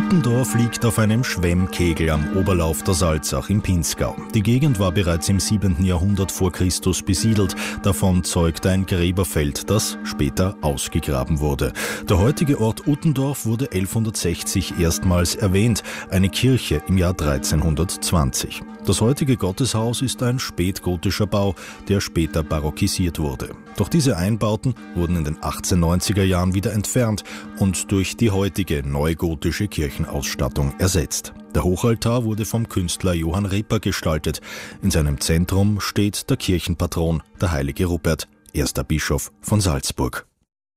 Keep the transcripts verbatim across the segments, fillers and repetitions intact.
Uttendorf liegt auf einem Schwemmkegel am Oberlauf der Salzach im Pinzgau. Die Gegend war bereits im siebenten Jahrhundert vor Christus besiedelt. Davon zeugt ein Gräberfeld, das später ausgegraben wurde. Der heutige Ort Uttendorf wurde elfhundertsechzig erstmals erwähnt, eine Kirche im Jahr dreizehnhundertzwanzig. Das heutige Gotteshaus ist ein spätgotischer Bau, der später barockisiert wurde. Doch diese Einbauten wurden in den achtzehnhundertneunziger Jahren wieder entfernt und durch die heutige neugotische Kirchenausstattung ersetzt. Der Hochaltar wurde vom Künstler Johann Ripper gestaltet. In seinem Zentrum steht der Kirchenpatron, der heilige Rupert, erster Bischof von Salzburg.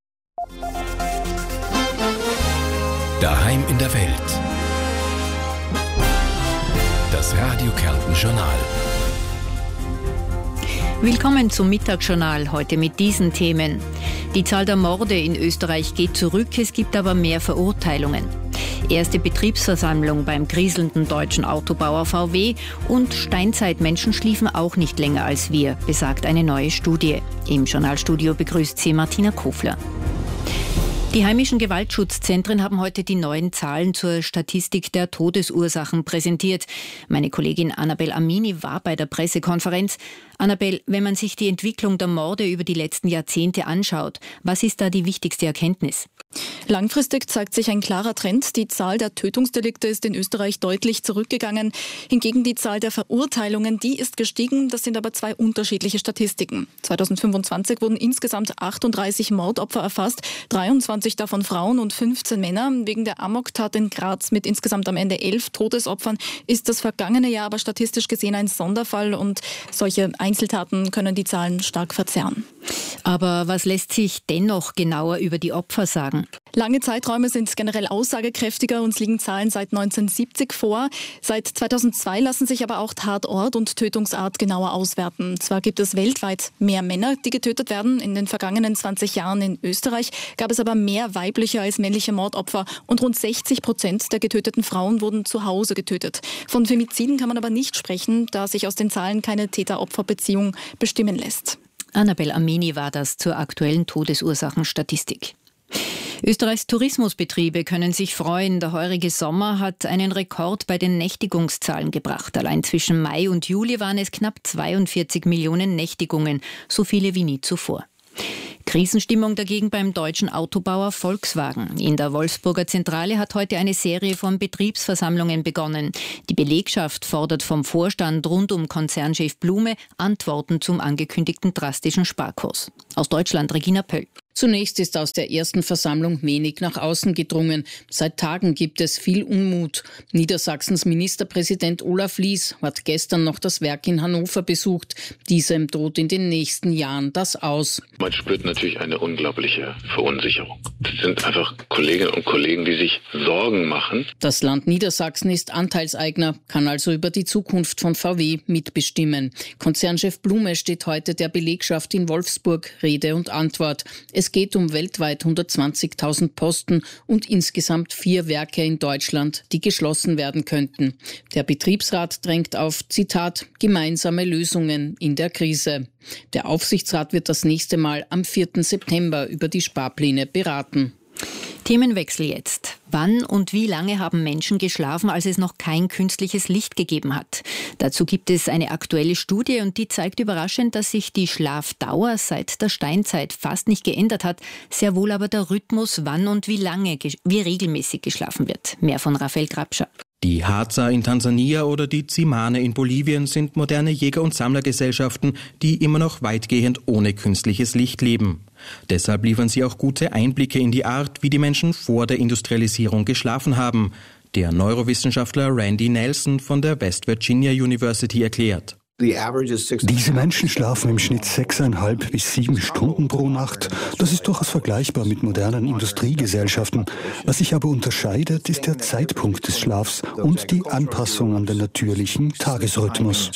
Daheim in der Welt. Das Radio Kärnten Journal. Willkommen zum Mittagsjournal, heute mit diesen Themen. Die Zahl der Morde in Österreich geht zurück, es gibt aber mehr Verurteilungen. Erste Betriebsversammlung beim kriselnden deutschen Autobauer V W und Steinzeitmenschen schliefen auch nicht länger als wir, besagt eine neue Studie. Im Journalstudio begrüßt sie Martina Kofler. Die heimischen Gewaltschutzzentren haben heute die neuen Zahlen zur Statistik der Todesursachen präsentiert. Meine Kollegin Annabel Amini war bei der Pressekonferenz. Annabel, wenn man sich die Entwicklung der Morde über die letzten Jahrzehnte anschaut, was ist da die wichtigste Erkenntnis? Langfristig zeigt sich ein klarer Trend. Die Zahl der Tötungsdelikte ist in Österreich deutlich zurückgegangen. Hingegen die Zahl der Verurteilungen, die ist gestiegen. Das sind aber zwei unterschiedliche Statistiken. zweitausendfünfundzwanzig wurden insgesamt achtunddreißig Mordopfer erfasst, dreiundzwanzig davon Frauen und fünfzehn Männer. Wegen der Amoktat in Graz mit insgesamt am Ende elf Todesopfern ist das vergangene Jahr aber statistisch gesehen ein Sonderfall und solche Einzeltaten können die Zahlen stark verzerren. Aber was lässt sich dennoch genauer über die Opfer sagen? Lange Zeiträume sind generell aussagekräftiger. Uns liegen Zahlen seit neunzehnhundertsiebzig vor. Seit zweitausendzwei lassen sich aber auch Tatort und Tötungsart genauer auswerten. Zwar gibt es weltweit mehr Männer, die getötet werden. In den vergangenen zwanzig Jahren in Österreich gab es aber mehr weibliche als männliche Mordopfer. Und rund sechzig Prozent der getöteten Frauen wurden zu Hause getötet. Von Femiziden kann man aber nicht sprechen, da sich aus den Zahlen keine Täter-Opfer-Beziehung bestimmen lässt. Annabel Amini war das zur aktuellen Todesursachenstatistik. Österreichs Tourismusbetriebe können sich freuen. Der heurige Sommer hat einen Rekord bei den Nächtigungszahlen gebracht. Allein zwischen Mai und Juli waren es knapp zweiundvierzig Millionen Nächtigungen, so viele wie nie zuvor. Krisenstimmung dagegen beim deutschen Autobauer Volkswagen. In der Wolfsburger Zentrale hat heute eine Serie von Betriebsversammlungen begonnen. Die Belegschaft fordert vom Vorstand rund um Konzernchef Blume Antworten zum angekündigten drastischen Sparkurs. Aus Deutschland Regina Pöll. Zunächst ist aus der ersten Versammlung wenig nach außen gedrungen. Seit Tagen gibt es viel Unmut. Niedersachsens Ministerpräsident Olaf Lies hat gestern noch das Werk in Hannover besucht. Diesem droht in den nächsten Jahren das Aus. Man spürt natürlich eine unglaubliche Verunsicherung. Das sind einfach Kolleginnen und Kollegen, die sich Sorgen machen. Das Land Niedersachsen ist Anteilseigner, kann also über die Zukunft von V W mitbestimmen. Konzernchef Blume steht heute der Belegschaft in Wolfsburg Rede und Antwort. Es geht um weltweit hundertzwanzigtausend Posten und insgesamt vier Werke in Deutschland, die geschlossen werden könnten. Der Betriebsrat drängt auf, Zitat, gemeinsame Lösungen in der Krise. Der Aufsichtsrat wird das nächste Mal am vierten September über die Sparpläne beraten. Themenwechsel jetzt. Wann und wie lange haben Menschen geschlafen, als es noch kein künstliches Licht gegeben hat? Dazu gibt es eine aktuelle Studie und die zeigt überraschend, dass sich die Schlafdauer seit der Steinzeit fast nicht geändert hat, sehr wohl aber der Rhythmus, wann und wie lange, wie regelmäßig geschlafen wird. Mehr von Raphael Grabscher. Die Hadza in Tansania oder die Tsimane in Bolivien sind moderne Jäger- und Sammlergesellschaften, die immer noch weitgehend ohne künstliches Licht leben. Deshalb liefern sie auch gute Einblicke in die Art, wie die Menschen vor der Industrialisierung geschlafen haben. Der Neurowissenschaftler Randy Nelson von der West Virginia University erklärt. Diese Menschen schlafen im Schnitt sechseinhalb bis sieben Stunden pro Nacht. Das ist durchaus vergleichbar mit modernen Industriegesellschaften. Was sich aber unterscheidet, ist der Zeitpunkt des Schlafs und die Anpassung an den natürlichen Tagesrhythmus.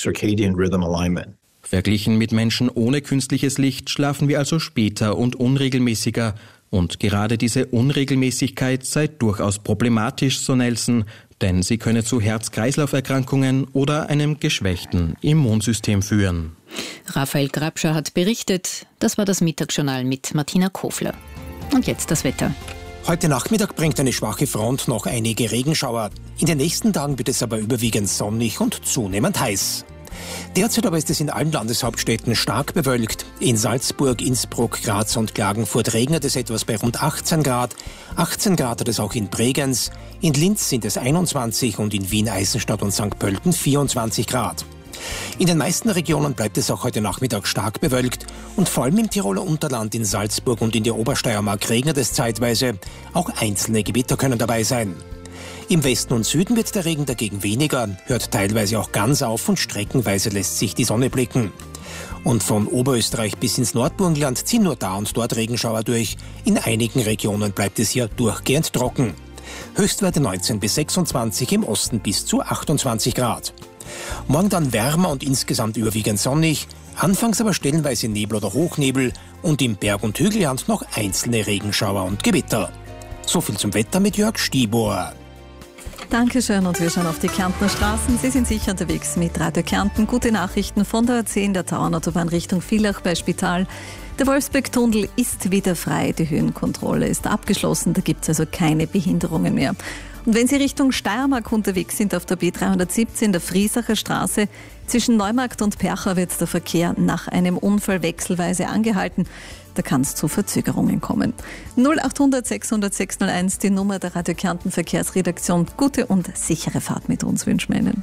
Verglichen mit Menschen ohne künstliches Licht schlafen wir also später und unregelmäßiger. Und gerade diese Unregelmäßigkeit sei durchaus problematisch, so Nelson, denn sie könne zu Herz-Kreislauf-Erkrankungen oder einem geschwächten Immunsystem führen. Raphael Grabscher hat berichtet. Das war das Mittagsjournal mit Martina Kofler. Und jetzt das Wetter. Heute Nachmittag bringt eine schwache Front noch einige Regenschauer. In den nächsten Tagen wird es aber überwiegend sonnig und zunehmend heiß. Derzeit aber ist es in allen Landeshauptstädten stark bewölkt. In Salzburg, Innsbruck, Graz und Klagenfurt regnet es etwas bei rund achtzehn Grad. achtzehn Grad hat es auch in Bregenz. In Linz sind es einundzwanzig und in Wien, Eisenstadt und Sankt Pölten vierundzwanzig Grad. In den meisten Regionen bleibt es auch heute Nachmittag stark bewölkt und vor allem im Tiroler Unterland, in Salzburg und in der Obersteiermark regnet es zeitweise. Auch einzelne Gewitter können dabei sein. Im Westen und Süden wird der Regen dagegen weniger, hört teilweise auch ganz auf und streckenweise lässt sich die Sonne blicken. Und von Oberösterreich bis ins Nordburgenland ziehen nur da und dort Regenschauer durch. In einigen Regionen bleibt es hier durchgehend trocken. Höchstwerte neunzehn bis sechsundzwanzig, im Osten bis zu achtundzwanzig Grad. Morgen dann wärmer und insgesamt überwiegend sonnig, anfangs aber stellenweise Nebel oder Hochnebel und im Berg- und Hügelland noch einzelne Regenschauer und Gewitter. So viel zum Wetter mit Jörg Stiebuhr. Dankeschön und wir schauen auf die Kärntner Straßen. Sie sind sicher unterwegs mit Radio Kärnten. Gute Nachrichten von der A zehn, der Tauernautobahn Richtung Villach bei Spital. Der Wolfsberg-Tunnel ist wieder frei, die Höhenkontrolle ist abgeschlossen, da gibt es also keine Behinderungen mehr. Und wenn Sie Richtung Steiermark unterwegs sind auf der B dreihundertsiebzehn, der Friesacher Straße, zwischen Neumarkt und Percha wird der Verkehr nach einem Unfall wechselweise angehalten. Da kann es zu Verzögerungen kommen. null acht hundert sechshundert sechshunderteins, die Nummer der Radio Kärnten Verkehrsredaktion. Gute und sichere Fahrt mit uns wünschen wir Ihnen.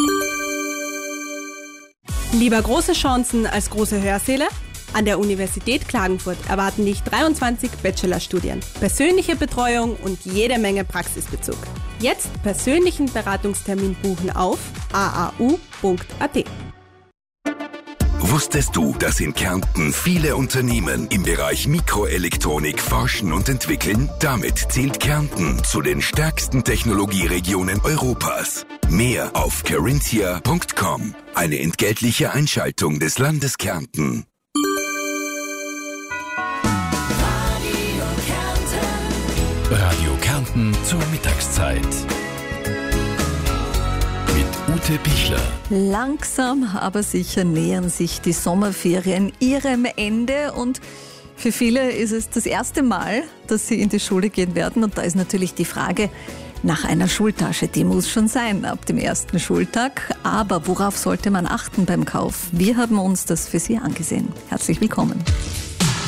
Lieber große Chancen als große Hörsäle? An der Universität Klagenfurt erwarten dich dreiundzwanzig Bachelorstudien, persönliche Betreuung und jede Menge Praxisbezug. Jetzt persönlichen Beratungstermin buchen auf a a u punkt a t. Wusstest du, dass in Kärnten viele Unternehmen im Bereich Mikroelektronik forschen und entwickeln? Damit zählt Kärnten zu den stärksten Technologieregionen Europas. Mehr auf carinthia punkt com. Eine entgeltliche Einschaltung des Landes Kärnten. Radio Kärnten zur Mittagszeit. Mit Ute Pichler. Langsam, aber sicher nähern sich die Sommerferien ihrem Ende und für viele ist es das erste Mal, dass sie in die Schule gehen werden und da ist natürlich die Frage nach einer Schultasche. Die muss schon sein ab dem ersten Schultag, aber worauf sollte man achten beim Kauf? Wir haben uns das für Sie angesehen. Herzlich willkommen.